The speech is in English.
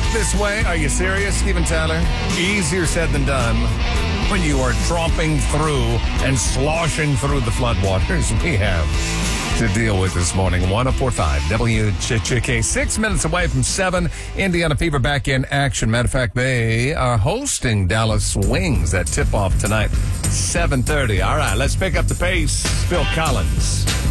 this way. Are you serious, Steven Tyler? Easier said than done when you are tromping through and sloshing through the floodwaters we have to deal with this morning. 104.5 WCHK, 6 minutes away from 7. Indiana Fever back in action. Matter of fact, they are hosting Dallas Wings at tip-off tonight, 7:30. All right, let's pick up the pace. Phil Collins.